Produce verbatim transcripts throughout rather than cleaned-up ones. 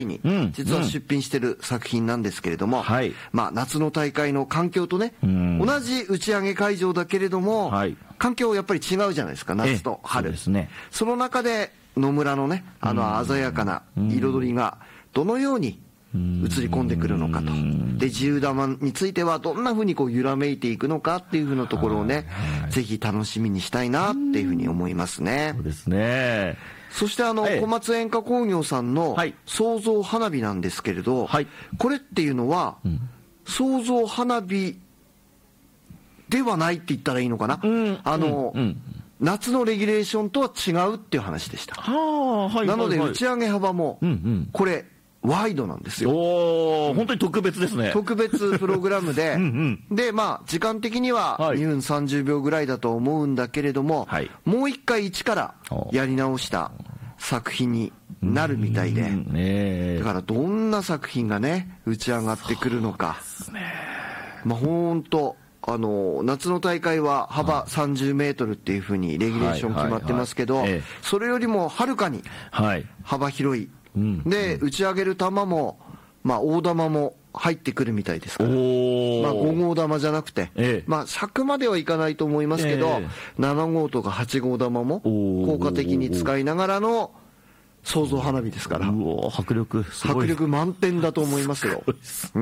に実は出品してる作品なんですけれども、はい、まあ、夏の大会の環境とね、同じ打ち上げ会場だけれども、はい、環境やっぱり違うじゃないですか、夏と春。そうですね。その中で野村のね、あの鮮やかな彩りがどのように映り込んでくるのかと。で、自由玉についてはどんな風にこう揺らめいていくのかっていう風なところをね、ぜひ楽しみにしたいなっていう風に思いますね。 そうですね。 そしてあの、小松煙火工業さんの創造花火なんですけれど、はい、これっていうのは、うん、創造花火ではないって言ったらいいのかな、うん、あの、うんうん、夏のレギュレーションとは違うっていう話でした。はあ、はい、なので打ち上げ幅もこれワイドなんですよ。 おー、本当に特別ですね。 特別プログラムで、うんうん、で、まあ、時間的にはにふんさんじゅうびょうぐらいだと思うんだけれども、はい、もう一回一からやり直した作品になるみたいで、ね、だからどんな作品がね、打ち上がってくるのか。そうですね。まあ、ほんと、あの、夏の大会は幅さんじゅうメートルっていうふうにレギュレーション決まってますけど、それよりもはるかに幅広い。うん、で、打ち上げる球も、まあ、大玉も入ってくるみたいですから、まあ、ご号玉じゃなくて、ええ、まあ、尺まではいかないと思いますけど、ええ、なな号とかはち号玉も効果的に使いながらの創造花火ですから、 うお迫力すごい、 迫力満点だと思いますよ。 うん、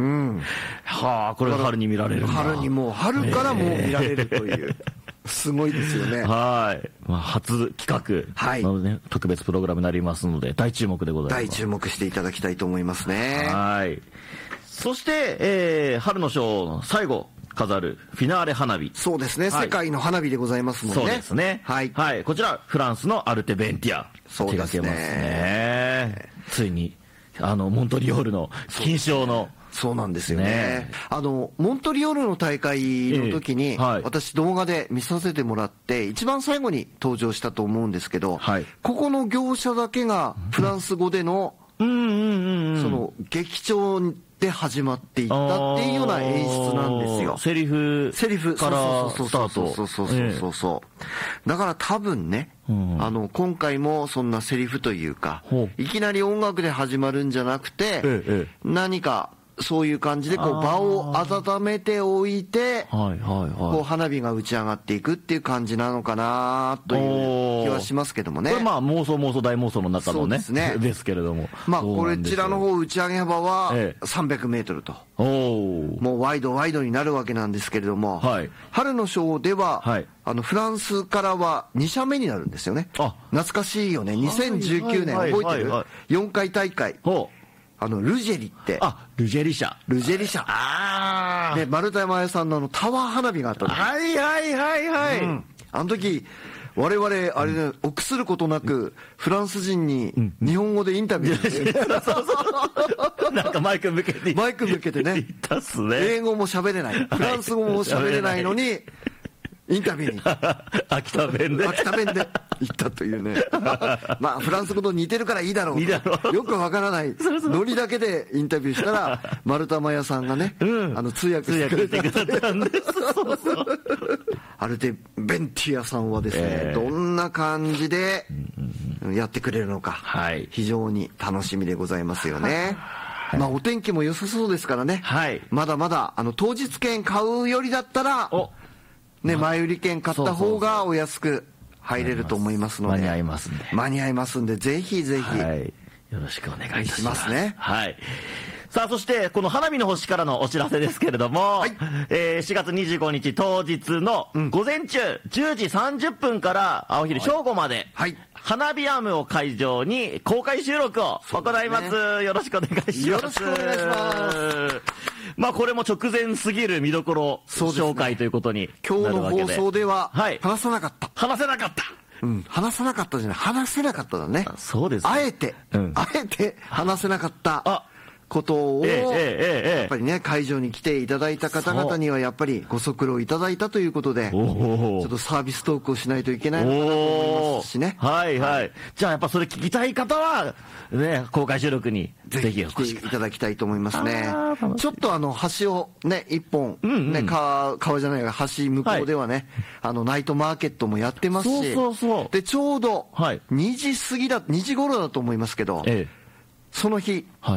はあ、これが春に見られるんだ。 春にもう、春からもう見られるという。えーすごいですよね。 はい。まあ、初企画の、ね、はい、特別プログラムになりますので、大注目でございます。 大注目していただきたいと思いますね。 はい。そして、えー、春のショーの最後、飾るフィナーレ花火。 そうですね。はい、世界の花火でございますもんね。 そうですね。はい。はい。こちら、フランスのアルテ・ベンティア。 そうですね。手掛けますね。ついに、あの、モントリオールの金賞の、 そうなんですよね。ね、あの、モントリオールの大会の時に、えーはい、私動画で見させてもらって、一番最後に登場したと思うんですけど、はい、ここの業者だけがフランス語での、その、劇調で始まっていったっていうような演出なんですよ。 セリフ。 セリフからスタート。 そうそうそうそうそう。えー、だから多分ね、うん、あの、今回もそんなセリフというか、いきなり音楽で始まるんじゃなくて、えー、何か、そういう感じでこう場を温めておいて、こう花火が打ち上がっていくっていう感じなのかなという気はしますけどもね。 これまあ妄想妄想大妄想の中のね、ですね。ですけれども。 まあこちらの方打ち上げ幅はさんびゃくメートルと。もうワイドワイドになるわけなんですけれども、はい、春のショーでは、はい、あのフランスからはに射目になるんですよね。あ、懐かしいよね。にせんじゅうきゅうねん覚えてる ?よん 回大会。あの、ルジェリって。 あ、ルジェリ社。 ルジェリ社。 ああ。 で、丸田山屋さんのあの、タワー花火があったの。 はいはいはいはい。うん、 あの時、我々、あれね、臆することなく、フランス人に日本語でインタビューして、うん、そうそうそう。なんかマイク向けて。 マイク向けてね。 言ったっすね。 英語も喋れない。フランス語も喋れないのに、インタビューに秋田弁で秋田弁で行ったというねまあフランス語と似てるからいいだろうと、 いいだろう、 よくわからないノリだけでインタビューしたら丸玉屋さんがね、うん、あの通訳してくれたんですアルテ・ベンティアさんはですね、えー、どんな感じでやってくれるのか、はい、非常に楽しみでございますよね。まあお天気も良さそうですからね、はい、まだまだあの当日券買うよりだったらね、前売り券買った方がお安く入れると思いますので、 間に合いますんで、 間に合いますんで、ぜひぜひ、 はい、よろしくお願いいたします。 しますね。 はい。さあ、そして、この花火の星からのお知らせですけれども、はい、えー、しがつにじゅうごにち当日の午前中、じゅうじさんじゅっぷんからお昼正午まで、はい、花火アームを会場に公開収録を行います。ね、よろしくお願いします。 よろしくお願いします。 まあこれも直前すぎる見どころ紹介ということになるわけで、 今日の放送では話さなかった。はい、 話せなかった。 うん、話さなかったじゃない、話せなかっただね。 そうです、ね。 あえて、うん、あえて話せなかったことを、ええええ、やっぱりね、会場に来ていただいた方々にはやっぱりご足労いただいたということで、ちょっとサービストークをしないといけないのかなと思いますしね。 はいはい。じゃあやっぱそれ聞きたい方は、ね、公開収録にぜひ来ていただきたいと思いますね。ちょっとあの、橋をね、一本、うんうん、ね、川、川じゃないが、橋向こうではね、はい、あの、ナイトマーケットもやってますし、 そうそうそう。 で、ちょうど、にじ過ぎだ、にじ頃だと思いますけど、ええ、その日、はい、